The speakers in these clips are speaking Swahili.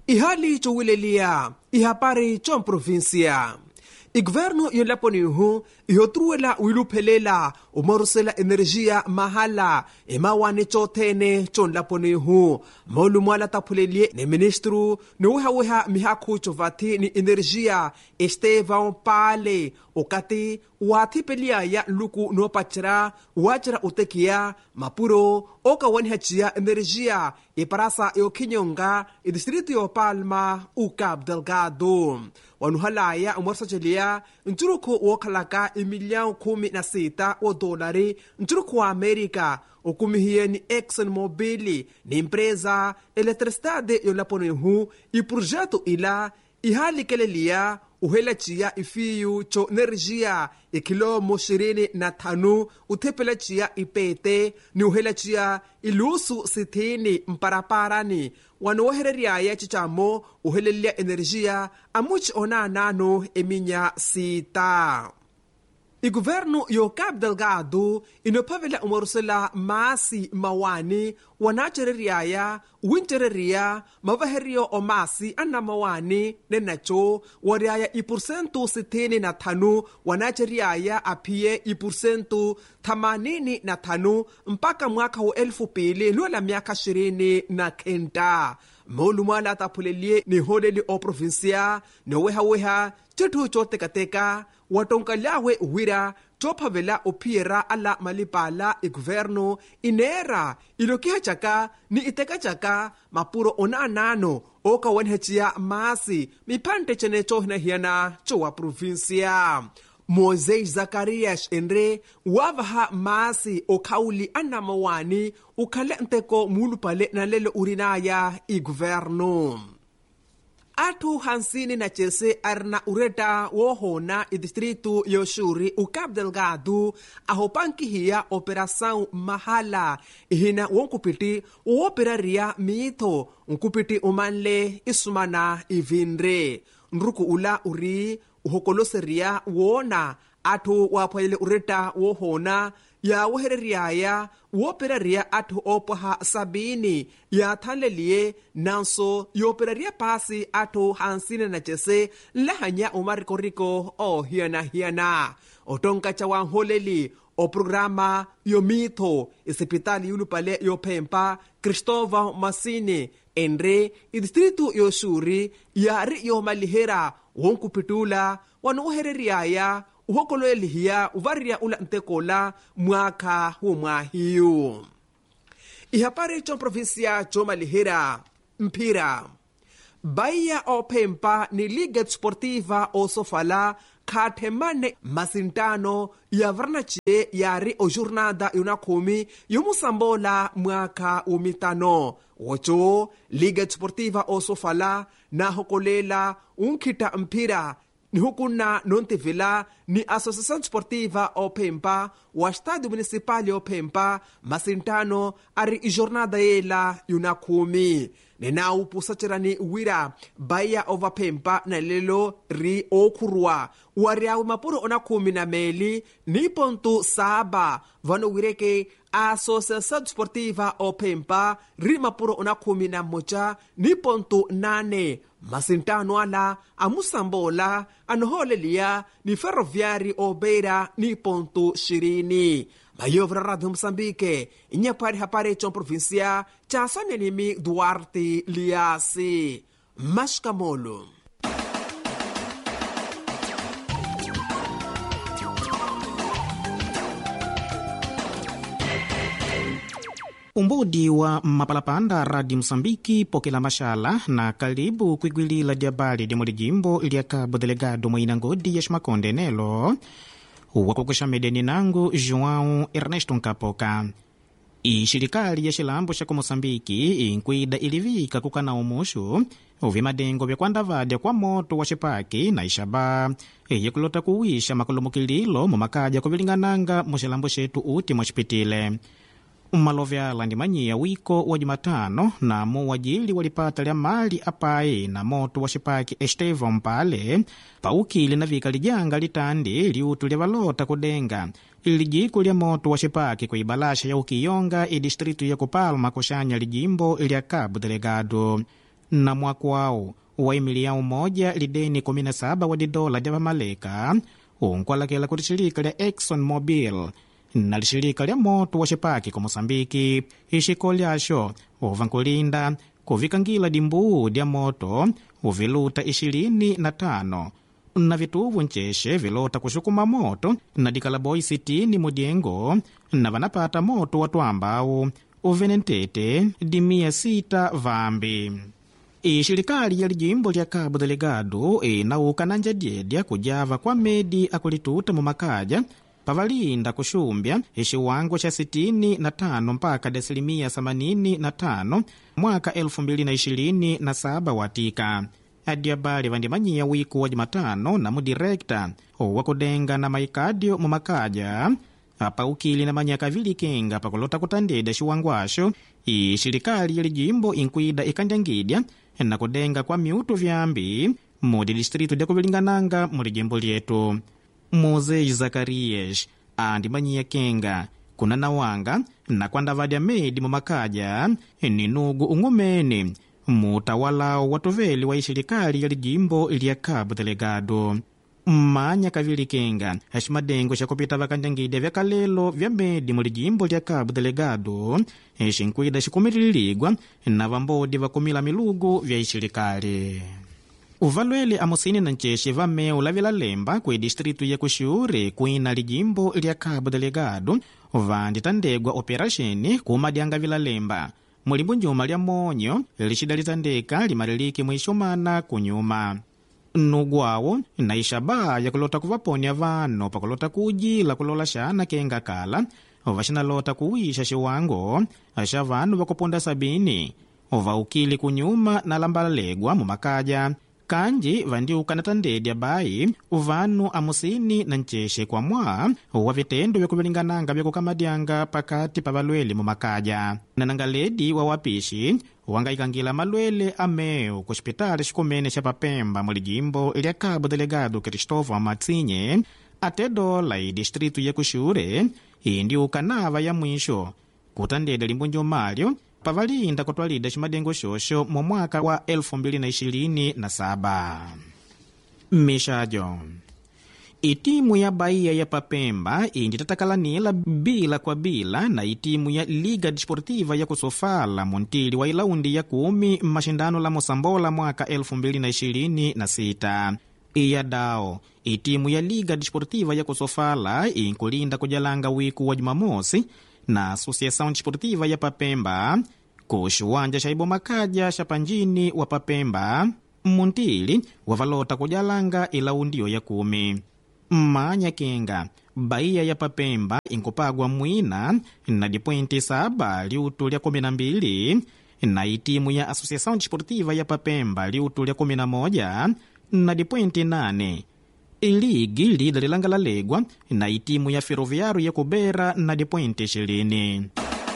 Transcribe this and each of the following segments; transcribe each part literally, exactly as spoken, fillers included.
ihali chowelelia ihapari chom provincia igoverno yolaponihu ihotruela wiluphelela umorusela energia mahala emawane chothene chonlaponihu molumwala taphulelie ne ministru nuwehaweha mihakhu chovathi ni energia Estevão Pale okati wathipelia ya luku nopachira wachira utekia mapuro okawanihachia energia iparasa yokhinyonga idistrito yo Palma u Cabo Delgado wanuhalaya umorsachelia nchuruko wokhalaka imilhão kumi na sita wa dolari nchuruko wa Amerika okumihie ni ExxonMobil ni empresa eletricidade yolaponihu i projeto ila ihalikelelia uhelachiya ifiyu cho energia ikilomo ishirini na tano uthepelachiya ipete ni uhelachiya ilusu sitini mparaparani wanohereriaya chichamo uhelelia energia amuchi onanano eminya sita. Igoverno yo Cabo Delgado inopavela umorusela masi mawani wanachereriaya winchereria mavaherio o masi anna mawani nenacho wariaya ipursentu sitini na tano wanacheriaya apie ipursentu themanini na tano mpaka mwaka wa elfu pili lula miaka ishirini na kenda. Molumala tapulelie ni holeli o provincia no weha weha chitu chotekateka watonkalawe wira chophavela opiera ala malipala igoverno inera ilokiha chaka ni iteka chaka mapuro onanano okawanhechia masi mipante chene chohinahiana chowa provincia. Moisés Zacarias Enre wavaha masi okhauli anamawani ukhale nteko mulupale na lelo urinaya igoverno. Atu hansini na chese arna ureta wohona idistrito yoshuri u Cabo Delgado ahopankihia operação mahala ihina wonkupiti uoperaria mito nkupiti umanle isumana ivinre nruku ula uri uhokoloseria wona atu wapwele ureta wohona ya wohereriaya woperaria atu opoha sabini ya thanlelie nanso yoperaria pasi atu hansine na chese lahanya umarikoriko o hiana hiana otonka chawa holeli o programa yomito isipitali yulupale yophempa Cristóvão Masini Enre idistrito yoshuri ya ri yomalihera wonkupitula wanohereriaya uhokolo elihia uvaria ula ntekola mwaka humwahiyu. Ihapari chon provincia chomalihera mpira Bahia Opempa ni Liga Desportiva o Sofala kathemane masintano ya varnachie yari o jornada yunakumi yumusambola mwaka umitano ocho Liga Desportiva o Sofala na hokolela unkita mpira ni hukuna nontivila ni Associação Desportiva Opempa wa Estádio Municipal Opempa masintano ari jornada yela yunakumi nenau pusachirani wira Bahia Opempa na lelo ri okurwa wariawu mapuro ona kumi na meli ni pontu saba vano wireke Associação Desportiva Opempa ri mapuro ona kumi na moja ni pontu nane masintano ala amusambola anoholelia ni Ferroviari Obeira ni pontu shirini. Mayovra Radio Mozambique inyapari hapare chon provincia cha sanenimi Duarte Liasi Mashkamolo. Umbudi wa mapalapanda Radio Mozambique pokela mashala na karibu kwigwilila diabali di mulijimbo ili ya Cabo Delgado mwinangodi ya shimakonde nelo wakukusha medeni nangu João Ernesto Nkapoka. Ishirikali ya shilambo shako Mozambique inkwida ilivika kukana umushu uvi madengo vya kwandavadya kwa moto wa shipaki na ishaba eye kulota kuwisha makulumukililo mumakaja kuvilingananga mushilambo shetu uti mwashipitile. Umalovyala ndi manyiya wiko wa Jumatano na muwajili walipata lya mali apai na moto wa shipaki Estevão Pale paukili na vika lijanga litandi liutu lya valota kudenga ilijiku lya moto wa shipaki kwa ibalasha ya ukiyonga idistritu ya Kupalma kushanya lijimbo ilya Cabo Delgado. na mwakwao wa milioni moja lideni kumi na saba wa dola ya Maleka unkwalakela kuti shirika lya Exxon Mobil na lishirika lya moto wa Shepaki ku Mosambiki ishiko lyasho uvankulinda kuvikangila dimbuu dya moto uviluta ishirini na tano na vituvu ncheshe vilota kushukuma moto na dikalaboi sitini mudiengo na vanapata moto watu ambao uvenentete dimia sita vambi. Ishirikali ya lijimbo lya Cabo Delgado inauka na njadjedya kujava kwa medi akulituta mumakaja pavalinda kushumbya ishiwango cha sitini na tano mpaka desilimia themanini na tano mwaka elfu mbili na ishirini na saba watika. Adiabali vandimanyia wiku wa Jumatano na mudirekta wakudenga na maikadio mumakaja apa ukili na manyaka vilikenga pakulota kutandeda shiwangwasho ishirikali ya lijimbo inkuida ikandangidya na kudenga kwa miutu vyambi mudi distritu dya kuvilingananga mulijimbo lyetu. Mose Zakarias andimanyia kenga kuna nawanga na kwandavadya medi mumakaja ni nugu ungumene mutawalao watoveli wa ishirikali ya lijimbo lya Cabo Delgado. Manya kavili kenga hashimadengo shakupita vakandangidya vya kalelo vya medi mulijimbo lya Cabo Delgado shinkwida shikumililigwa na vambodi vakumila milugu vya ishirikali. Uvalwele amusini na ncheshe vameu lavila lemba kwe distritu ya kushure kuina lijimbo lya Cabo Delgado vanditandegwa operasheni kumadyanga vila lemba mulimbu njuma lya monyo lishida litandeka limaliliki mwishomana kunyuma nugwawo na ishaba ya kulota kuvaponya vano pakulota kujila kulola shana kenga kala vashinalota kuwisha shiwango asha vanu vakuponda sabini vaukili kunyuma na lambalegwa mumakaja kanji vandiuka na tandedya bai uvanu amusini na ncheshe kwa mwa wa vitendo vya kuvilingananga vya kukamadyanga pakati pa valwele mumakaja na nangaledi wa wapishi wangaikangila malwele ameu ku hospitali shikumene sha Papemba mulijimbo lya Cabo Delgado Cristóvão Matsinye ate dola i distritu ya kushure indiuka nava ya mwisho kutandeda limbunjo malyo pavalinda kutwalida shimadengo shosho mu mwaka wa elfu mbili na ishirini na saba. Mishajo itimu ya Bahia ya Papemba inditatakalaniela bila kwa bila na itimu ya Liga Desportiva ya Kusofala muntili wa ilaundi ya kumi mashindano la Mosambola mwaka elfu mbili na ishirini na sita. Iya dao itimu ya Liga Desportiva ya Kusofala inkulinda kujalanga wiku wa Jumamosi na Associação Desportiva ya Papemba kushuwanja shaibo makaja shapanjini wa Papemba muntili wavalota kujalanga ilaundio ya kumi. Manya kenga Bahia ya Papemba inkupagwa mwina na dipointi saba liutu lya kumi na mbili na itimu ya Associação Desportiva ya Papemba liutu lya kumi na moja na dipointi nane. Iligi lida lilangala legwa na itimu ya Ferroviário ya Kubera na dipointi ishirini.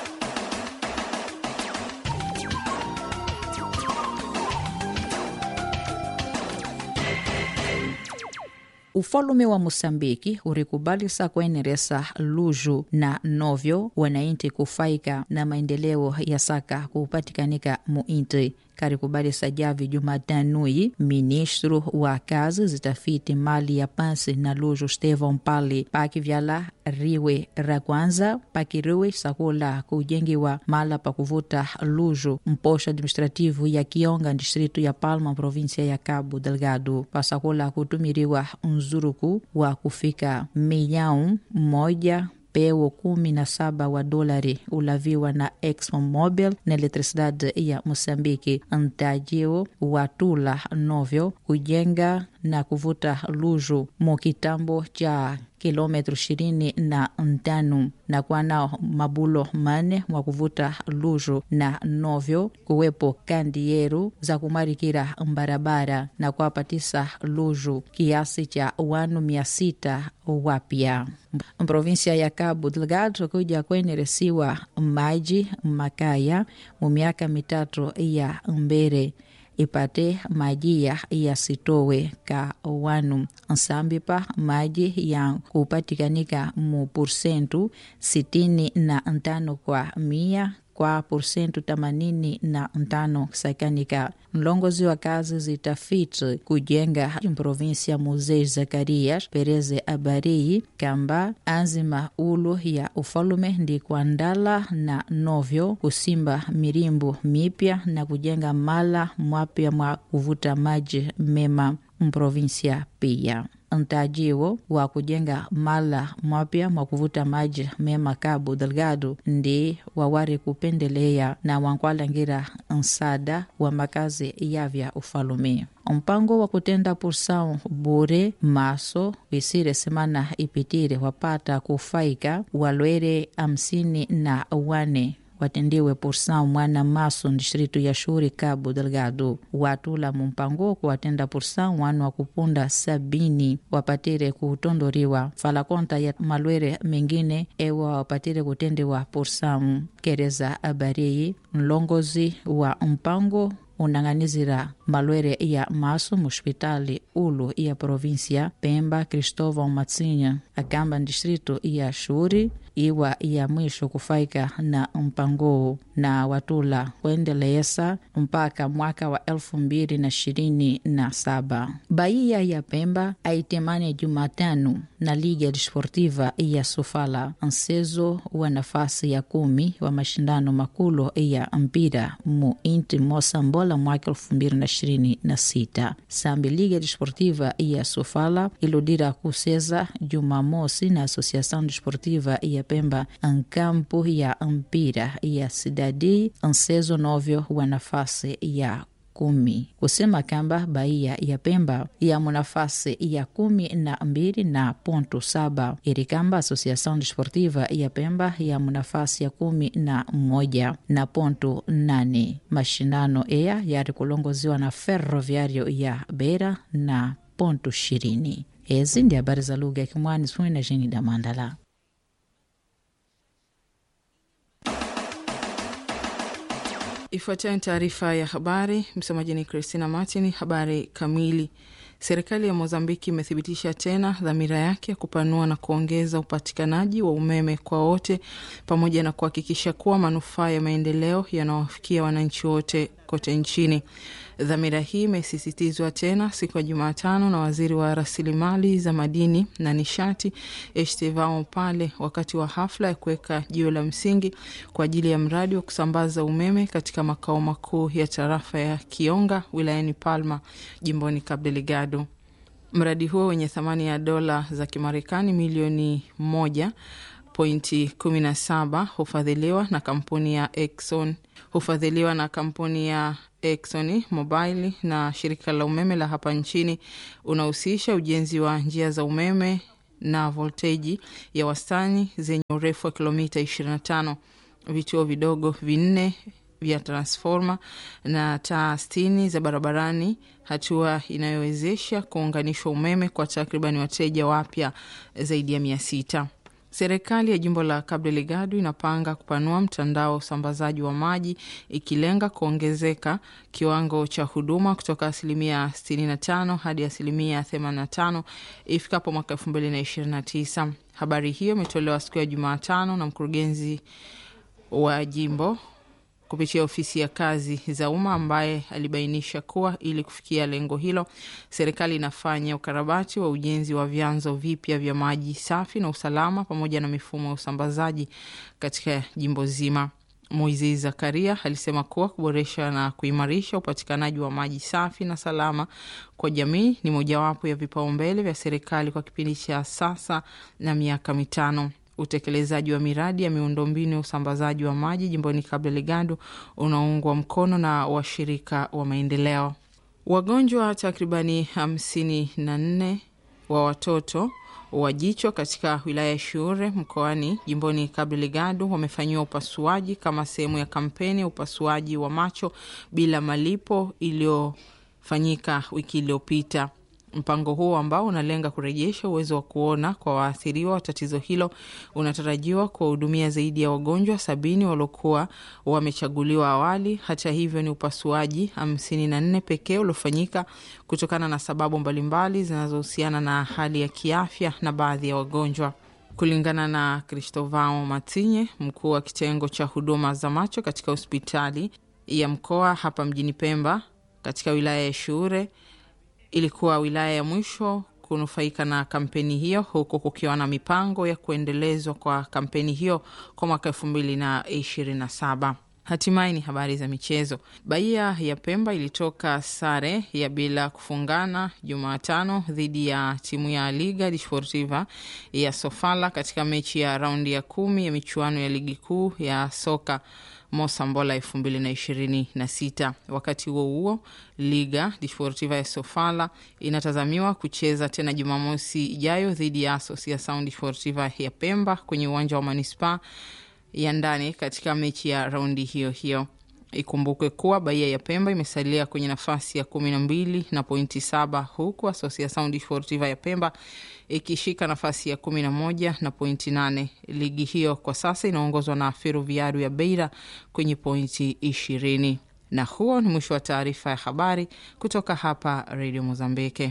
Ufalume wa Mosambiki urikubali sa kueneresa luju na novyo wanainti kufaika na maendeleo ya saka kupatikanika muinti karikubali sa javi Jumatanui. Ministro wa kazi zitafiti mali ya pansi na luju Estevão Pali pakivyala riwe ra kwanza pakiriwe sakula kujengiwa mala pa kuvuta luju mposha administrativu ya Kionga distritu ya Palma provinsia ya Cabo Delgado pasakula kutumiriwa unzuruku wa kufika milioni moja peo kumi na saba wa dolari ulaviwa na Exxon Mobil na elektrisidade ya Mosambiki antajio watula novyo kujenga na kuvuta luju mokitambo cha kilometro ishirini na ntano na kwa nao mabulo mane wa kuvuta luju na novyo kuwepo kandieru za kumarikira mbarabara na kwa patisa luju kiasi cha wanu mia sita wapya. Provinsia ya Cabo Delgado kuja kueneresiwa maji makaya mu miaka mitatu ya mbere ipate maji ya yasitowe ka wanu nsambipa maji ya kupatikanika mu porsentu sitini na ntano kwa mia kwa porsentu themanini na tano sakanika. Mlongozi wa kazi zitafiti kujenga provinsia Muzee Zakarias Pereze Abarii kamba anzima ulu ya ufalume ndi kuandala na novyo kusimba mirimbu mipya na kujenga mala mwapya mwa kuvuta maji mema mprovinsia pia. Ntajiwo wa kujenga mala mwapya mwa kuvuta maji mema Cabo Delgado ndi wawari kupendelea na wankwalangira nsada wa makazi yavya ufalume. Mpango wa kutenda pursao bure maso wisire semana ipitire wapata kufaika walwere hamsini na wane watendiwe pursao mwana maso distritu ya Shuri Cabo Delgado. Watula mumpango kuwatenda pursao wanu wa kupunda sabini wapatire kutondoriwa falakonta ya malwere mengine ewa wapatire kutendewa pursao. Kereza Abarii mlongozi wa mpango unanganizira malwere ya maso muhospitali ulu ya provinsia Pemba Cristóvão Matsinha akamba distrito ya Shuri iwa ya mwisho kufaika na mpango na watula kuendeleza mpaka mwaka wa elfu mbili na ishirini na saba. Bahia ya Pemba aitemane Jumatano na Liga Desportiva ya Sofala mchezo wa nafasi ya kumi wa mashindano makulo ya mpira mu inti Mosambola mwaka elfu mbili na ishirini na sita. Sambi Liga Desportiva ya Sofala iludira kuseza Jumamosi na Associação Desportiva ya Pemba nkampu ya mpira ya Cidade mchezo novyo wa nafasi ya kumi. Kusema kamba Bahia ya Pemba ya munafasi ya kumi na mbili na ponto saba. Irikamba Associação Desportiva ya Pemba ya munafasi ya kumi na moja na ponto nane. Mashindano ea yari kulongoziwa na Ferroviario ya Beira na ponto ishirini. Ezi ndi habari za lugha ya Kimwani suni na jini da Mandala. Ifuatayo ni taarifa ya habari. Msomaji ni Christina Martin. Habari kamili. Serikali ya Mozambiki imethibitisha tena dhamira yake kupanua na kuongeza upatikanaji wa umeme kwa wote pamoja na kuhakikisha kuwa manufaa ya maendeleo yanawafikia wananchi wote kote nchini. Dhamira hii imesisitizwa tena siku ya Jumatano na waziri wa rasilimali za madini na nishati Estevão Pale wakati wa hafla ya kuweka jiwe la msingi kwa ajili ya mradi wa kusambaza umeme katika makao makuu ya tarafa ya Kionga wilayani Palma jimboni Cabo Delgado. Mradi huo wenye thamani ya dola za Kimarekani milioni moja pointi kumi na saba hufadhiliwa na kampuni ya Exxon hufadhiliwa na kampuni ya Exxon Mobil na shirika la umeme la hapa nchini. Unahusisha ujenzi wa njia za umeme na volteji ya wastani zenye urefu wa kilomita ishirini na tano, vituo vidogo vinne vya transforma na taa sitini za barabarani, hatua inayowezesha kuunganishwa umeme kwa takribani wateja wapya zaidi ya mia sita. Serikali ya jimbo la Cabo Delgado inapanga kupanua mtandao wa usambazaji wa maji ikilenga kuongezeka kiwango cha huduma kutoka asilimia sitini na tano hadi asilimia themanini na tano ifikapo mwaka elfu mbili na ishirini na tisa. Habari hiyo imetolewa siku ya Jumatano na mkurugenzi wa jimbo kupitia ofisi ya kazi za umma, ambaye alibainisha kuwa ili kufikia lengo hilo serikali inafanya ukarabati wa ujenzi wa vyanzo vipya vya maji safi na usalama pamoja na mifumo ya usambazaji katika jimbo zima. Moizi Zakaria alisema kuwa kuboresha na kuimarisha upatikanaji wa maji safi na salama kwa jamii ni mojawapo ya vipaumbele vya serikali kwa kipindi cha sasa na miaka mitano. Utekelezaji wa miradi ya miundombinu ya usambazaji wa maji jimboni Cabo Delgado unaungwa mkono na washirika wa maendeleo. Wagonjwa takribani hamsini na nne wa watoto wa jicho katika wilaya ya Shure mkoani jimboni Cabo Delgado wamefanyiwa upasuaji kama sehemu ya kampeni ya upasuaji wa macho bila malipo iliyofanyika wiki iliyopita. Mpango huo ambao unalenga kurejesha uwezo wa kuona kwa waathiriwa wa tatizo hilo unatarajiwa kuwahudumia zaidi ya wagonjwa sabini waliokuwa wamechaguliwa awali. Hata hivyo ni upasuaji hamsini na nne pekee uliofanyika kutokana na sababu mbalimbali zinazohusiana na hali ya kiafya na baadhi ya wagonjwa. Kulingana na Cristovao Matinye, mkuu wa kitengo cha huduma za macho katika hospitali ya mkoa hapa mjini Pemba katika wilaya ya Shure, ilikuwa wilaya ya mwisho kunufaika na kampeni hiyo, huku kukiwa na mipango ya kuendelezwa kwa kampeni hiyo kwa mwaka elfu mbili na ishirini na saba. Hatimaye ni habari za michezo. Bahia ya Pemba ilitoka sare ya bila kufungana Jumatano dhidi ya timu ya Liga Desportiva ya Sofala katika mechi ya raundi ya kumi ya michuano ya ligi kuu ya soka Mosambola elfu mbili na ishirini na sita. Wakati huo huo, Liga Desportiva ya Sofala inatazamiwa kucheza tena Jumamosi ijayo dhidi ya Associação Desportiva ya Pemba kwenye uwanja wa Manispa ya ndani katika mechi ya raundi hiyo hiyo. Ikumbukwe kuwa Bahia ya Pemba imesalia kwenye nafasi ya kumi na mbili na pointi saba, huku Associação Desportiva ya Pemba ikishika nafasi ya kumi na moja na pointi nane. Ligi hiyo kwa sasa inaongozwa na Ferroviário ya Beira kwenye pointi ishirini. Na huo ni mwisho wa taarifa ya habari kutoka hapa Radio Mozambike.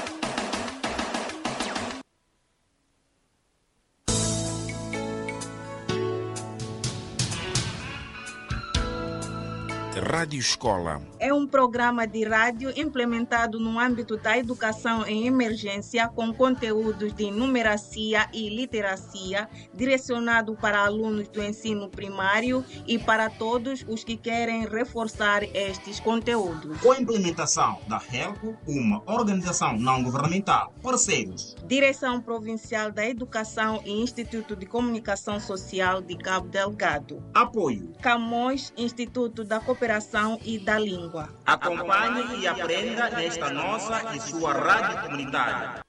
Rádio Escola é um programa de rádio implementado no âmbito da educação em emergência com conteúdos de numeracia e literacia, direcionado para alunos do ensino primário e para todos os que querem reforçar estes conteúdos. Com a implementação da HELCO, uma organização não governamental, parceiros. Direção Provincial da Educação e Instituto de Comunicação Social de Cabo Delgado. Apoio. Camões, Instituto da Cooperação e da Língua. Acompanhe e aprenda nesta nossa e sua rádio comunitária.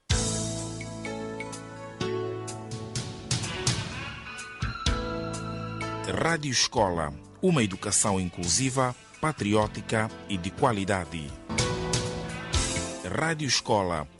Rádio Escola, uma educação inclusiva, patriótica e de qualidade. Rádio Escola